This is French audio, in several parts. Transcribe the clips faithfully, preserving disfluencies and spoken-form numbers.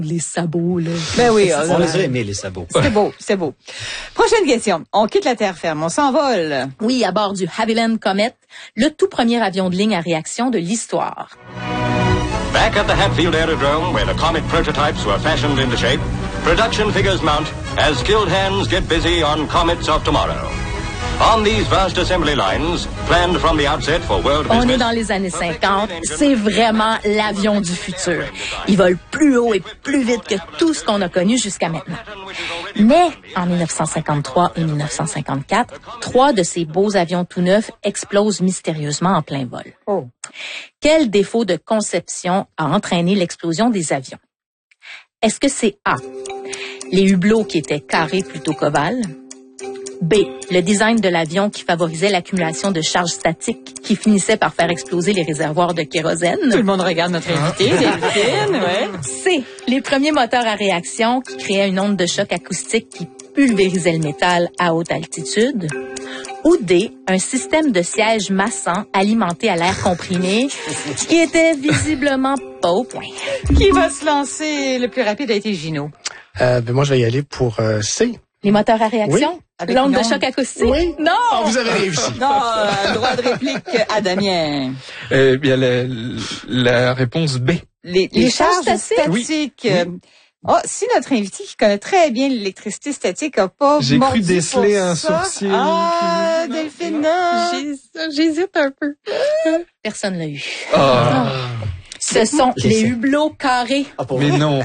Les sabots, là. Ben oui. On les a aimés, les sabots. C'est beau, c'est beau. Prochaine question. On quitte la terre ferme, on s'envole. Oui, à bord du Havilland Comet, le tout premier avion de ligne à réaction de l'histoire. Back at the Hatfield Aerodrome, where the Comet prototypes were fashioned into shape, production figures mount as skilled hands get busy on Comets of tomorrow. On these vast assembly lines, planned from the outset for world business. On est dans les années cinquante. C'est vraiment l'avion du futur. Il vole plus haut et plus vite que tout ce qu'on a connu jusqu'à maintenant. Mais en dix-neuf cent cinquante-trois et dix-neuf cent cinquante-quatre, trois de ces beaux avions tout neufs explosent mystérieusement en plein vol. Oh. Quel défaut de conception a entraîné l'explosion des avions? Est-ce que c'est A, les hublots qui étaient carrés plutôt qu'ovales? B, le design de l'avion qui favorisait l'accumulation de charges statiques qui finissaient par faire exploser les réservoirs de kérosène? Tout le monde regarde notre invité, Delphine, ouais. C, les premiers moteurs à réaction qui créaient une onde de choc acoustique qui pulvérisait le métal à haute altitude? Ou D, un système de siège massant alimenté à l'air comprimé qui était visiblement pas au point. Qui va se lancer le plus rapide a été Gino. Euh, ben moi, je vais y aller pour euh, C. Les moteurs à réaction? Avec L'onde une de onde? choc acoustique? Oui. Non! Oh, vous avez réussi. Non, euh, droit de réplique à Damien. Eh bien, la, la réponse B. Les, les, Les charges charges statiques. statiques. euh, Oh, si notre invité qui connaît très bien l'électricité statique a pas J'ai cru mordu déceler pour un ça. sourcil. Ah, Delphine, non. J'hésite un peu. Personne l'a eu. Ah, Ce sont les J'essaie. hublots carrés. Ah, pour mais vrai. non.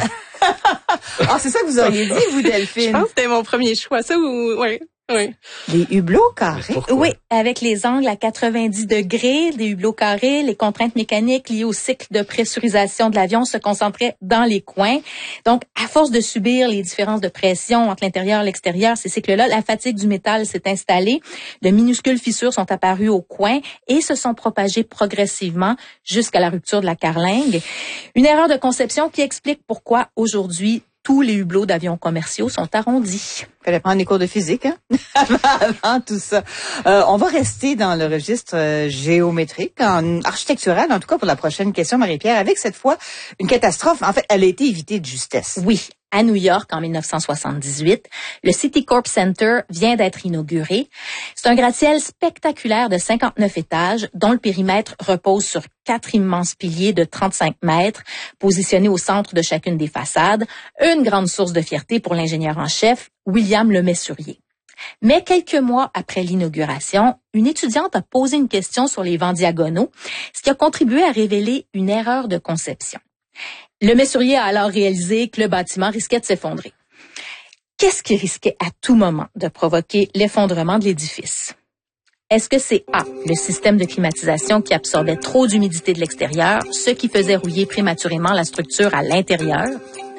Ah, c'est ça que vous auriez dit, vous, Delphine. Je pense que c'était mon premier choix, ça ou oui, oui. Des hublots carrés. Pourquoi? Oui, avec les angles à quatre-vingt-dix degrés, des hublots carrés, les contraintes mécaniques liées au cycle de pressurisation de l'avion se concentraient dans les coins. Donc, à force de subir les différences de pression entre l'intérieur et l'extérieur, ces cycles-là, la fatigue du métal s'est installée, de minuscules fissures sont apparues aux coins et se sont propagées progressivement jusqu'à la rupture de la carlingue. Une erreur de conception qui explique pourquoi aujourd'hui, tous les hublots d'avions commerciaux sont arrondis. Fallait prendre des cours de physique, hein? Avant tout ça. Euh, on va rester dans le registre euh, géométrique, en architectural, en tout cas pour la prochaine question, Marie-Pierre, avec cette fois une catastrophe. En fait, elle a été évitée de justesse. Oui, à New York en dix-neuf cent soixante-dix-huit, le Citicorp Center vient d'être inauguré. C'est un gratte-ciel spectaculaire de cinquante-neuf étages dont le périmètre repose sur quatre immenses piliers de trente-cinq mètres positionnés au centre de chacune des façades. Une grande source de fierté pour l'ingénieur en chef, William Lemessurier. Mais quelques mois après l'inauguration, une étudiante a posé une question sur les vents diagonaux, ce qui a contribué à révéler une erreur de conception. Lemessurier a alors réalisé que le bâtiment risquait de s'effondrer. Qu'est-ce qui risquait à tout moment de provoquer l'effondrement de l'édifice? Est-ce que c'est A, le système de climatisation qui absorbait trop d'humidité de l'extérieur, ce qui faisait rouiller prématurément la structure à l'intérieur?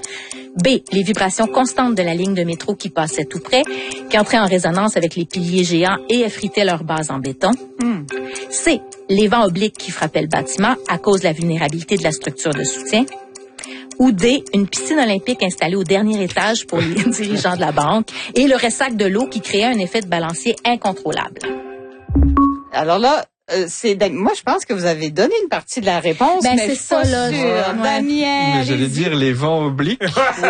B, les vibrations constantes de la ligne de métro qui passait tout près, qui entrait en résonance avec les piliers géants et effritait leur base en béton. Hmm. C, les vents obliques qui frappaient le bâtiment à cause de la vulnérabilité de la structure de soutien. Ou D, une piscine olympique installée au dernier étage pour les dirigeants de la banque et le ressac de l'eau qui créait un effet de balancier incontrôlable. Alors là, euh, c'est moi je pense que vous avez donné une partie de la réponse, Ben, mais c'est je suis pas ça, là. sûre. Ouais. Damien, Mais j'allais allez-y. dire les vents obliques.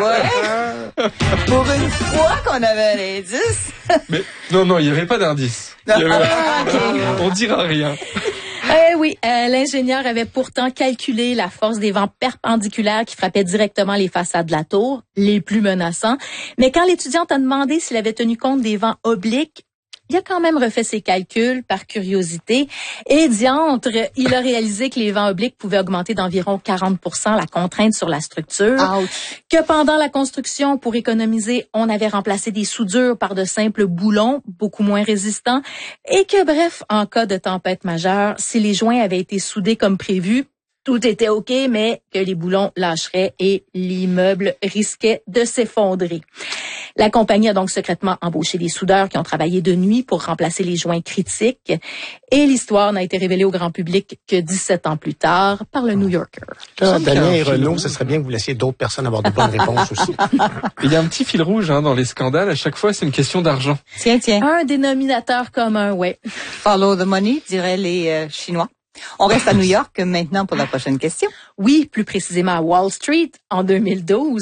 Ouais. Pour une fois qu'on avait un indice. Mais non, non, il n'y avait pas d'indice. Il y avait- Ah, ok. On dira rien. Eh oui, euh, l'ingénieur avait pourtant calculé la force des vents perpendiculaires qui frappaient directement les façades de la tour, les plus menaçants. Mais quand l'étudiante a demandé s'il avait tenu compte des vents obliques, il a quand même refait ses calculs par curiosité. Et diantre, il a réalisé que les vents obliques pouvaient augmenter d'environ quarante pour cent la contrainte sur la structure. Ouch. Que pendant la construction, pour économiser, on avait remplacé des soudures par de simples boulons, beaucoup moins résistants, et que bref, en cas de tempête majeure, si les joints avaient été soudés comme prévu, tout était OK, mais que les boulons lâcheraient et l'immeuble risquait de s'effondrer. La compagnie a donc secrètement embauché des soudeurs qui ont travaillé de nuit pour remplacer les joints critiques. Et l'histoire n'a été révélée au grand public que dix-sept ans plus tard par le New Yorker. Là, Damien et Renaud, ce serait bien que vous laissiez d'autres personnes avoir de bonnes réponses aussi. Il y a un petit fil rouge hein, dans les scandales. À chaque fois, c'est une question d'argent. Tiens, tiens. Un dénominateur commun, ouais. Follow the money, diraient les euh, Chinois. On reste à New York maintenant pour la prochaine question. Oui, plus précisément à Wall Street en deux mille douze.